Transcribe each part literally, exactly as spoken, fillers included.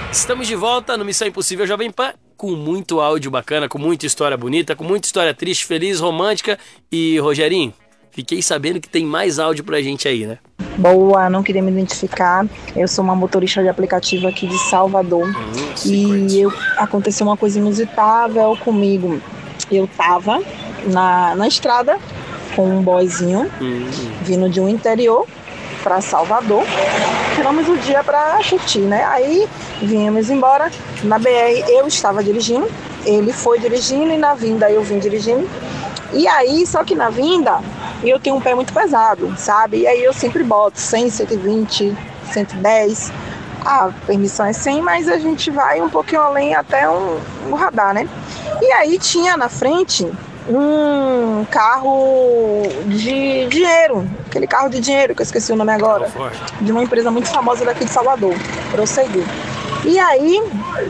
Estamos de volta no Missão Impossível Jovem Pan, com muito áudio bacana, com muita história bonita, com muita história triste, feliz, romântica. E, Rogerinho, fiquei sabendo que tem mais áudio pra gente aí, né? Boa, não queria me identificar. Eu sou uma motorista de aplicativo aqui de Salvador. Hum, e eu, aconteceu uma coisa inusitável comigo. Eu tava na, na estrada com um boyzinho, hum. vindo de um interior para Salvador. Tiramos o dia para curtir, né? Aí viemos embora. Na B R eu estava dirigindo, ele foi dirigindo e na vinda eu vim dirigindo. E aí, só que na vinda eu tenho um pé muito pesado, sabe? E aí eu sempre boto cem, cento e vinte, cento e dez. A permissão é cem, mas a gente vai um pouquinho além até um, um radar, né? E aí tinha na frente um carro de dinheiro, aquele carro de dinheiro que eu esqueci o nome agora, de uma empresa muito famosa daqui de Salvador, Prosseguir. E aí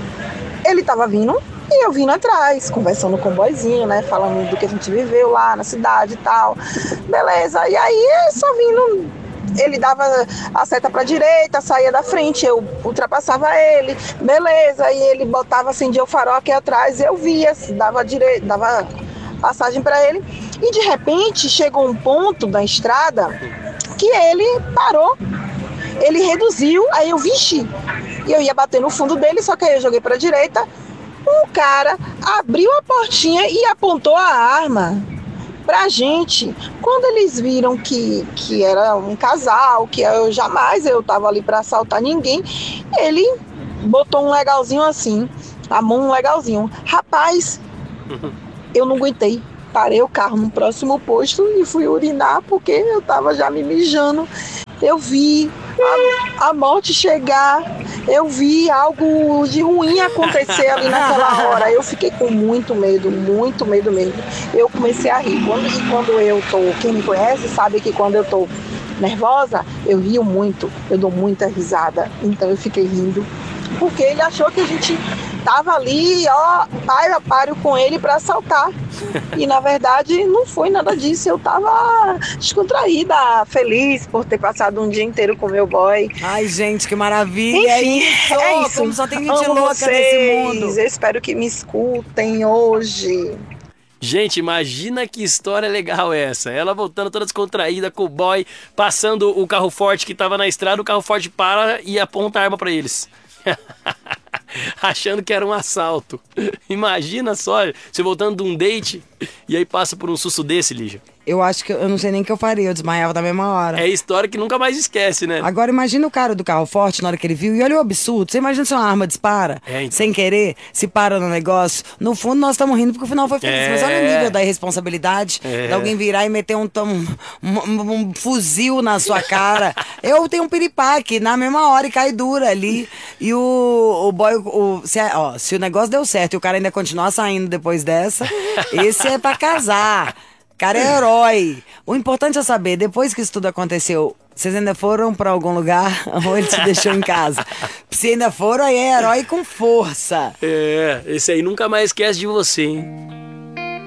ele tava vindo e eu vindo atrás, conversando com o boyzinho, né, falando do que a gente viveu lá na cidade e tal, beleza. E aí só vindo, ele dava a seta pra direita, saía da frente, eu ultrapassava ele, beleza, e ele botava, acendia o farol aqui atrás, eu via, dava direita, dava passagem para ele, e de repente chegou um ponto da estrada que ele parou, ele reduziu, aí eu vixi, e eu ia bater no fundo dele, só que aí eu joguei para a direita, um cara abriu a portinha e apontou a arma pra gente. Quando eles viram que, que era um casal, que eu jamais eu tava ali para assaltar ninguém, ele botou um legalzinho assim, a mão um legalzinho, rapaz. Eu não aguentei, parei o carro no próximo posto e fui urinar porque eu tava já me mijando. Eu vi a, a morte chegar, eu vi algo de ruim acontecer ali naquela hora. Eu fiquei com muito medo, muito medo mesmo. Eu comecei a rir. Quando, e quando eu tô, quem me conhece sabe que quando eu tô nervosa, eu rio muito, eu dou muita risada. Então eu fiquei rindo, porque ele achou que a gente tava ali, ó, pai a páreo com ele para assaltar. E na verdade não foi nada disso. Eu tava descontraída, feliz por ter passado um dia inteiro com meu boy. Ai, gente, que maravilha. Enfim, é isso. É isso. Como só tem gente Amo louca vocês. nesse mundo. Eu espero que me escutem hoje. Gente, imagina que história legal é essa. Ela voltando toda descontraída com o boy, passando o carro forte que tava na estrada, o carro forte para e aponta a arma pra eles. Achando que era um assalto. Imagina só, você voltando de um date e aí passa por um susto desse, Lígia. Eu acho que eu não sei nem o que eu faria, eu desmaiava na mesma hora. É história que nunca mais esquece, né? Agora imagina o cara do carro forte na hora que ele viu, e olha o absurdo. Você imagina se uma arma dispara, é, então. sem querer, se para no negócio. No fundo nós estamos rindo porque o final foi feliz, é. Mas olha o nível da irresponsabilidade, é. De alguém virar e meter um, um, um, um fuzil na sua cara. Eu tenho um piripaque na mesma hora e cai dura ali. E o, o boy, o, se, ó, se o negócio deu certo e o cara ainda continuar saindo depois dessa, esse é pra casar. Cara é herói. O importante é saber, depois que isso tudo aconteceu, vocês ainda foram pra algum lugar ou ele te deixou em casa? Se ainda foram, aí é herói com força. É, esse aí nunca mais esquece de você, hein?